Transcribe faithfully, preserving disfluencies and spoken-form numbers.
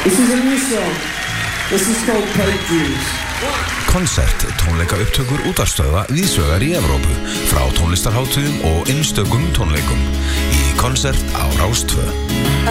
This is a new song. This is called Pipe Dreams. Konsert, tónleika upptökur útvarpsstöðva víðsvegar í Evrópu frá tónlistarhátíðum og einstökum tónleikum í konsert á Rás tvö.